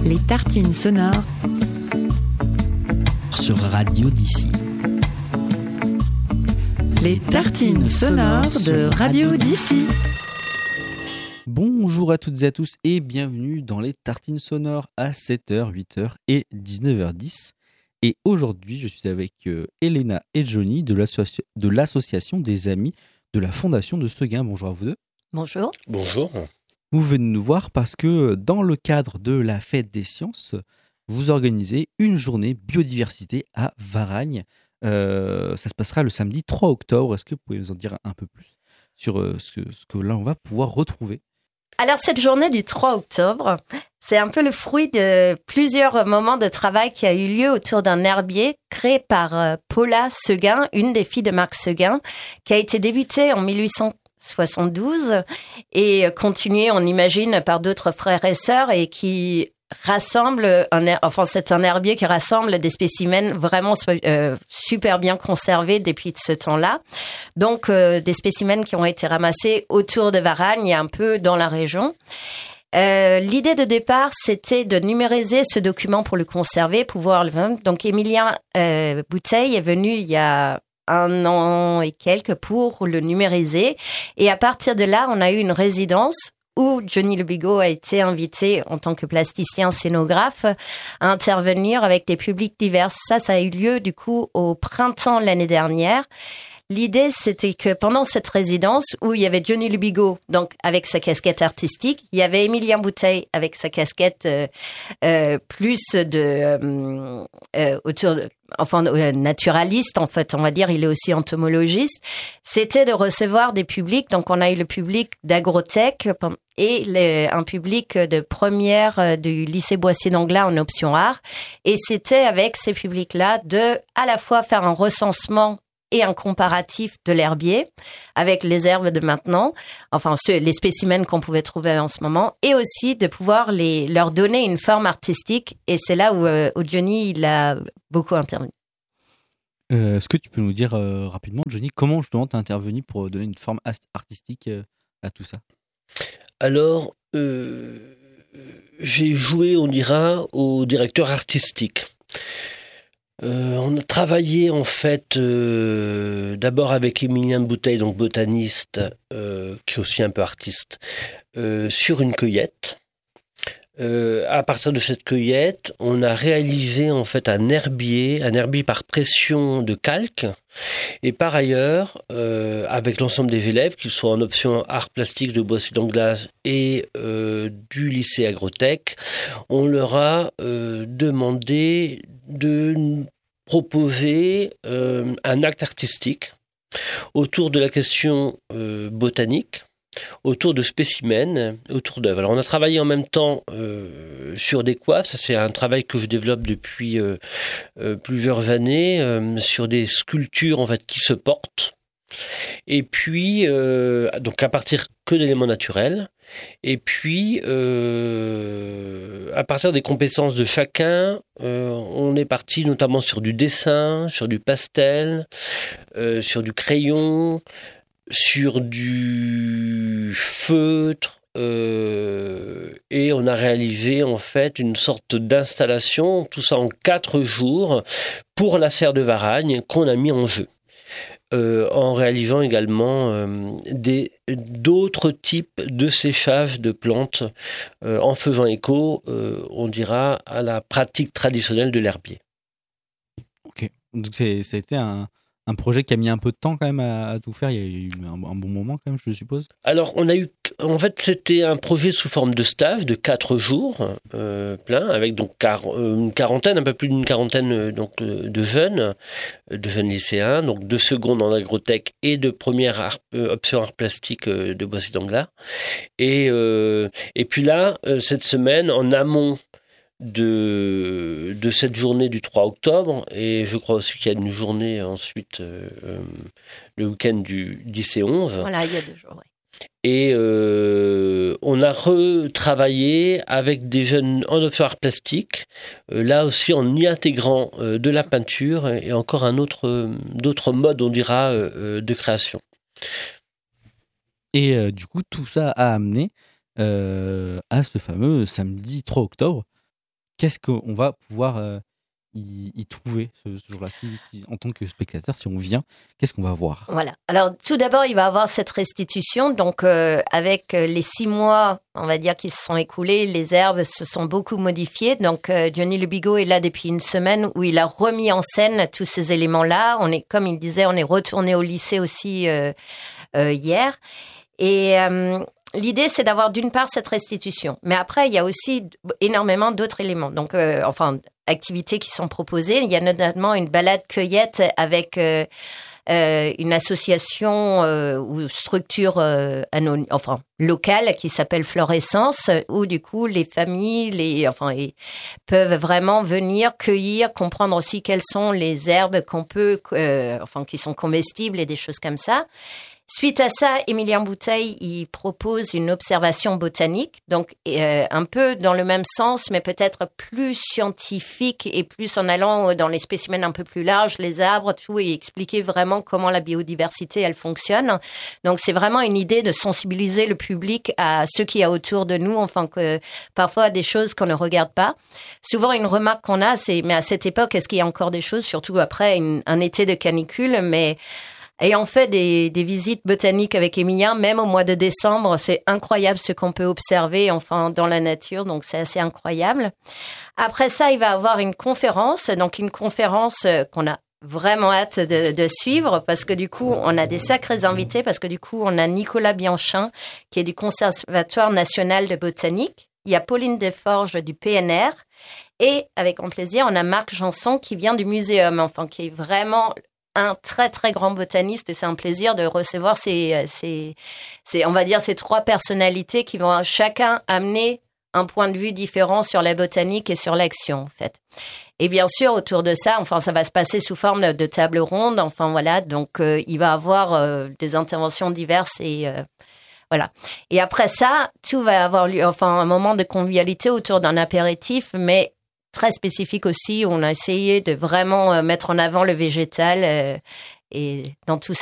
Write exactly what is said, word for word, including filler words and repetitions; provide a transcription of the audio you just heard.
Les tartines sonores sur Radio d'ici. Les tartines sonores de Radio d'ici. Bonjour à toutes et à tous et bienvenue dans les tartines sonores à sept heures, huit heures et dix-neuf heures dix. Et aujourd'hui, je suis avec euh, Elena et Johnny de, l'associ... de l'association des amis de la Fondation de Seguin. Bonjour à vous deux. Bonjour. Bonjour. Vous venez nous voir parce que dans le cadre de la fête des sciences, vous organisez une journée biodiversité à Varagnes. Euh, ça se passera le samedi trois octobre. Est-ce que vous pouvez nous en dire un peu plus sur euh, ce, que, ce que là on va pouvoir retrouver? Alors cette journée du trois octobre, c'est un peu le fruit de plusieurs moments de travail qui a eu lieu autour d'un herbier créé par euh, Paula Seguin, une des filles de Marc Seguin, qui a été débuté en mille huit cent soixante-douze et continué, on imagine, par d'autres frères et sœurs et qui rassemble, un, enfin c'est un herbier qui rassemble des spécimens vraiment euh, super bien conservés depuis ce temps-là. Donc euh, des spécimens qui ont été ramassés autour de Varagnes et un peu dans la région. Euh, l'idée de départ, c'était de numériser ce document pour le conserver, pouvoir le vendre. Donc Émilien euh, Bouteille est venu il y a un an et quelques pour le numériser. Et à partir de là, on a eu une résidence où Johnny Le Bigot a été invité en tant que plasticien scénographe à intervenir avec des publics divers. Ça, ça a eu lieu du coup au printemps l'année dernière. L'idée, c'était que pendant cette résidence où il y avait Johnny Le Bigot, donc avec sa casquette artistique, il y avait Émilien Bouteille avec sa casquette euh, euh, plus de euh, euh, autour de, enfin euh, naturaliste en fait, on va dire. Il est aussi entomologiste. C'était de recevoir des publics. Donc on a eu le public d'Agrotech et les, un public de première du lycée Boissier d'Anglas en option art. Et c'était avec ces publics-là de à la fois faire un recensement et un comparatif de l'herbier avec les herbes de maintenant, enfin ceux, les spécimens qu'on pouvait trouver en ce moment, et aussi de pouvoir les, leur donner une forme artistique. Et c'est là où, euh, où Johnny il a beaucoup intervenu. Euh, est-ce que tu peux nous dire euh, rapidement, Johnny, comment justement tu as intervenu pour donner une forme artistique euh, à tout ça? Alors, euh, j'ai joué, on dira, au directeur artistique. Euh, on a travaillé en fait euh, d'abord avec Émilien Bouteille, donc botaniste, euh, qui est aussi un peu artiste, euh, sur une cueillette. Euh, à partir de cette cueillette, on a réalisé en fait un herbier, un herbier par pression de calque. Et par ailleurs, euh, avec l'ensemble des élèves, qu'ils soient en option art plastique de Boissier d'Anglas et euh, du lycée Agrotech, on leur a euh, demandé de proposer euh, un acte artistique autour de la question euh, botanique, autour de spécimens, autour d'œuvres. Alors on a travaillé en même temps euh, sur des coiffes, ça c'est un travail que je développe depuis euh, euh, plusieurs années, euh, sur des sculptures en fait qui se portent, et puis euh, donc à partir que d'éléments naturels, et puis euh, à partir des compétences de chacun, euh, on est parti notamment sur du dessin, sur du pastel, euh, sur du crayon, sur du feutre, euh, et on a réalisé en fait une sorte d'installation, tout ça en quatre jours, pour la serre de Varagnes qu'on a mis en jeu. Euh, en réalisant également euh, des, d'autres types de séchage de plantes, euh, en faisant écho, euh, on dira, à la pratique traditionnelle de l'herbier. Ok, donc c'est, ça a été un, un projet qui a mis un peu de temps quand même à, à tout faire. Il y a eu un, un bon moment quand même, je suppose. Alors, on a eu, en fait, c'était un projet sous forme de stage de quatre jours euh, plein, avec donc car, euh, une quarantaine, un peu plus d'une quarantaine euh, donc euh, de jeunes, euh, de jeunes lycéens, donc de seconde en agrotech et de première art, euh, option art plastique euh, de Boissier d'Anglas. Et euh, et puis là, euh, cette semaine, en amont de, de cette journée du trois octobre, et je crois aussi qu'il y a une journée ensuite, euh, euh, le week-end du dix et onze. Voilà, il y a deux jours, oui. Et euh, on a retravaillé avec des jeunes en option art plastique, euh, là aussi en y intégrant euh, de la peinture et encore un autre, euh, d'autres modes, on dira, euh, de création. Et euh, du coup, tout ça a amené euh, à ce fameux samedi trois octobre, qu'est-ce qu'on va pouvoir euh, y, y trouver ce, ce jour-là si, si, en tant que spectateur, si on vient, qu'est-ce qu'on va voir? Voilà. Alors, tout d'abord, il va avoir cette restitution. Donc, euh, avec les six mois, on va dire, qui se sont écoulés, les herbes se sont beaucoup modifiées. Donc, euh, Johnny Le Bigot est là depuis une semaine où il a remis en scène tous ces éléments-là. On est, comme il disait, on est retourné au lycée aussi euh, euh, hier. Et euh, l'idée, c'est d'avoir d'une part cette restitution. Mais après, il y a aussi énormément d'autres éléments. Donc, euh, enfin, activités qui sont proposées. Il y a notamment une balade cueillette avec euh, euh, une association euh, ou structure euh, anony- enfin, locale qui s'appelle Florescence, où du coup, les familles les, enfin, et, peuvent vraiment venir cueillir, comprendre aussi quelles sont les herbes qu'on peut, euh, enfin, qui sont comestibles et des choses comme ça. Suite à ça, Émilien Bouteille, il propose une observation botanique, donc euh, un peu dans le même sens, mais peut-être plus scientifique et plus en allant dans les spécimens un peu plus larges, les arbres, tout, et expliquer vraiment comment la biodiversité, elle fonctionne. Donc, c'est vraiment une idée de sensibiliser le public à ce qu'il y a autour de nous, enfin, que parfois des choses qu'on ne regarde pas. Souvent, une remarque qu'on a, c'est, mais à cette époque, est-ce qu'il y a encore des choses, surtout après une, un été de canicule, mais... Ayant fait des, des visites botaniques avec Émilien, même au mois de décembre, c'est incroyable ce qu'on peut observer enfin dans la nature, donc c'est assez incroyable. Après ça, il va avoir une conférence, donc une conférence qu'on a vraiment hâte de, de suivre parce que du coup, on a des sacrés invités parce que du coup, on a Nicolas Bianchin qui est du Conservatoire national de botanique. Il y a Pauline Desforges du P N R et avec grand plaisir, on a Marc Janson qui vient du Muséum, enfin qui est vraiment un très très grand botaniste et c'est un plaisir de recevoir ces, ces, ces, on va dire ces trois personnalités qui vont chacun amener un point de vue différent sur la botanique et sur l'action en fait. Et bien sûr autour de ça, enfin ça va se passer sous forme de table ronde, enfin voilà, donc euh, il va avoir euh, des interventions diverses et euh, voilà. Et après ça, tout va avoir lieu, enfin un moment de convivialité autour d'un apéritif, mais très spécifique aussi, où on a essayé de vraiment mettre en avant le végétal euh, et dans tous